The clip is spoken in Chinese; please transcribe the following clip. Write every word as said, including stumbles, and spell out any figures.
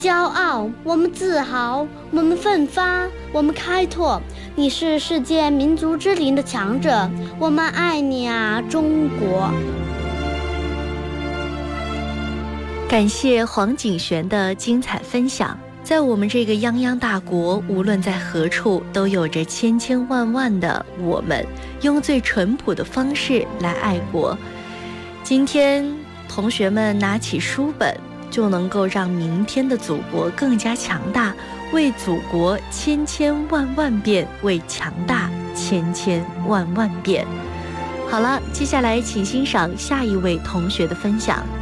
骄傲，我们自豪，我们奋发，我们开拓。你是世界民族之林的强者，我们爱你啊，中国！ 感谢黄景璇的精彩分享。在我们这个泱泱大国，无论在何处，都有着千千万万的我们，用最淳朴的方式来爱国。今天，同学们拿起书本，就能够让明天的祖国更加强大，为祖国千千万万遍，为强大千千万万遍。好了，接下来请欣赏下一位同学的分享。